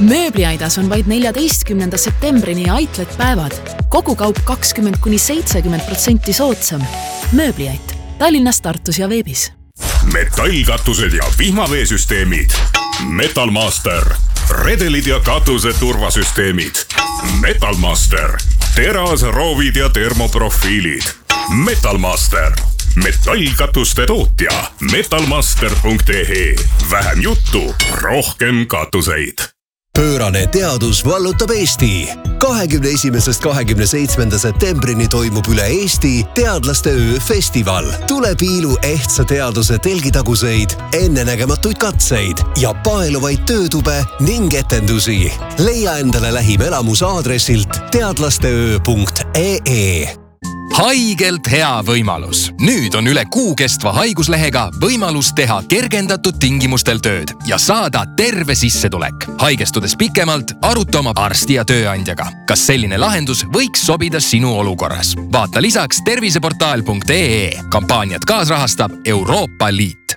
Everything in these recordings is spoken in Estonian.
Mööbliaidas on vaid 14. septembrini Outlet-päevad. Kogu kaup 20–70% soodsam. Mööbliait. Tallinnas, Tartus ja veebis. Metallkatused ja vihmaveesüsteemid. Metalmaster. Redelid ja katuse turvasüsteemid. Metalmaster. Teras, roovid ja termoprofiilid. Metalmaster. Metallkatuste tootja. Metalmaster.ee. Vähem juttu, rohkem katuseid. Pöörane teadus vallutab Eesti. 21.–27. septembrini toimub üle Eesti teadlaste öö festival. Tule piilu ehtsa teaduse telgitaguseid, ennenägematuid katseid ja paeluvaid töötube ning etendusi. Leia endale lähim elamus aadressilt teadlasteöö.ee. Haigelt hea võimalus. Nüüd on üle kuu kestva haiguslehega võimalus teha kergendatud tingimustel tööd ja saada terve sissetulek. Haigestudes pikemalt, aruta oma arsti ja tööandjaga. Kas selline lahendus võiks sobida sinu olukorras? Vaata lisaks terviseportaal.ee. Kampaaniat kaasrahastab Euroopa Liit.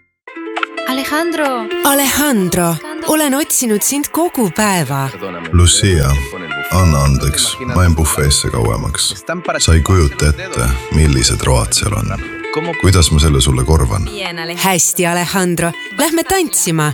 Alejandro, olen otsinud sind kogu päeva. Lucia, anna andeks, ma jäin bufeesse kauemaks. Sa ei kujuta ette, millised road seal on. Kuidas ma selle sulle korvan? Hästi, Alejandro. Lähme tantsima.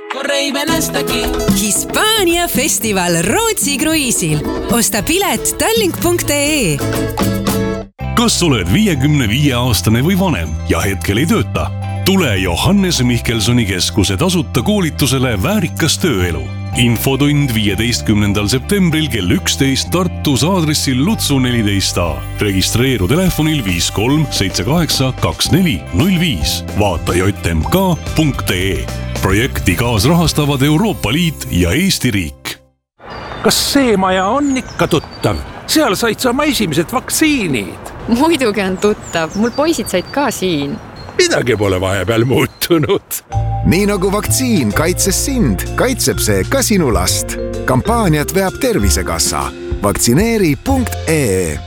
Hispaania festival Rootsi kruiisil. Osta pilet tallink.ee. Kas oled 55-aastane või vanem ja hetkel ei tööta? Tule Johannes Mihkelsoni keskuse tasuta koolitusele Väärikas tööelu. Infotund 15. septembril kell 11 Tartus aadressil Lutsu 14A. Registreeru telefonil 53 78 24 05. Vaata jmk.ee. Projekti kaasrahastavad Euroopa Liit ja Eesti riik. Kas see maja on ikka tuttav? Seal said sa oma esimesed vaktsiinid. Muidugi on tuttav. Mul poisid said ka siin. Midagi pole vahepeal muutunud. Nii nagu vaktsiin kaitses sind, kaitseb see ka sinu last. Kampaaniat veab Tervisekassa. Vaktsineeri.ee.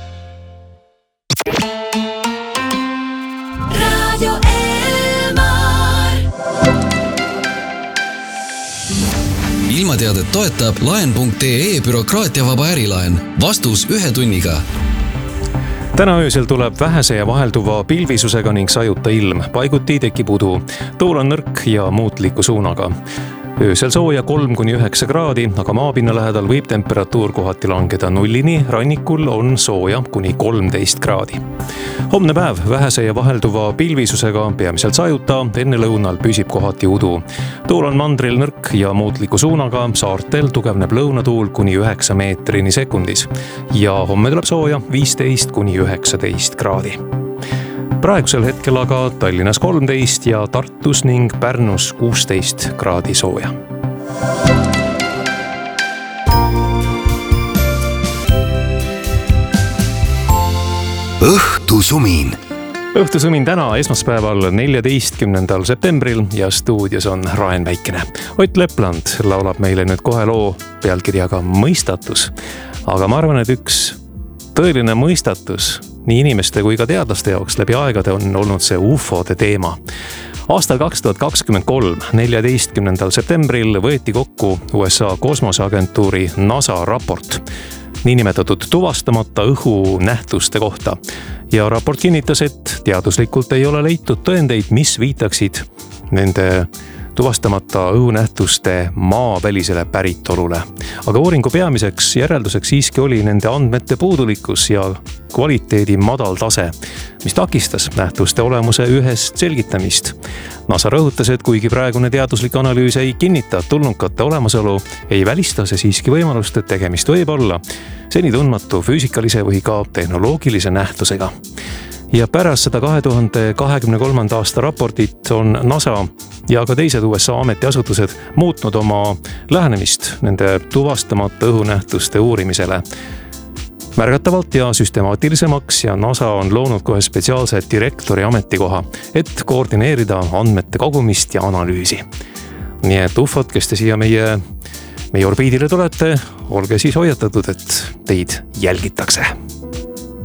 Radio Elmar. Ilmateadet toetab laen.ee bürokraatiavaba ärilaen. Vastus 1 tunniga. Täna öösel tuleb vähese ja vahelduva pilvisusega ning sajuta ilm. Paiguti tekib udu. Tuul on nõrk ja muutliku suunaga. Öösel sooja 3–9 kraadi, aga maapinna lähedal võib temperatuur kohati langeda 0-ni, rannikul on sooja kuni 13 kraadi. Homne päev vähese ja vahelduva pilvisusega, peamiselt sajuta, enne lõunal püsib kohati udu. Tuul on mandril nõrk ja muutliku suunaga, saartel tugevneb lõunatuul kuni 9 meetrini sekundis ja homme tuleb sooja 15–19 kraadi. Praegusel hetkel aga Tallinnas 13 ja Tartus ning Pärnus 16 kraadi sooja. Õhtusumin. Õhtusumin täna esmaspäeval 14. septembril ja stuudios on Raen Väikene. Ott Lepland laulab meile nüüd kohe loo pealkirjaga Mõistatus. Aga ma arvan, et üks tõeline mõistatus nii inimeste kui ka teadlaste jaoks läbi aegade on olnud see UFOde teema. Aastal 2023, 14. septembril võeti kokku USA kosmoseagentuuri NASA raport niinimetatud tuvastamata õhunähtuste kohta. Ja raport kinnitas, et teaduslikult ei ole leitud tõendeid, mis viitaksid nende tuvastamata õhunähtuste maavälisele päritolule. Aga uuringu peamiseks järelduseks siiski oli nende andmete puudulikkus ja kvaliteedi madal tase, mis takistas nähtuste olemuse ühest selgitamist. NASA rõhutas, et kuigi praegune teaduslik analüüs ei kinnita tulnukate olemasolu, ei välista see siiski võimalust, et tegemist võib olla seni tundmatu füüsikalise või ka tehnoloogilise nähtusega. Ja pärast seda 2023. aasta raportit on NASA ja ka teised USA ametiasutused muutnud oma lähenemist nende tuvastamata õhunähtuste uurimisele märgatavalt ja süstemaatilisemaks ja NASA on loonud kohe spetsiaalse direktori ametikoha, et koordineerida andmete kogumist ja analüüsi. Nii et ufod, kes te siia meie orbiidile tulete, olge siis hoiatatud, et teid jälgitakse.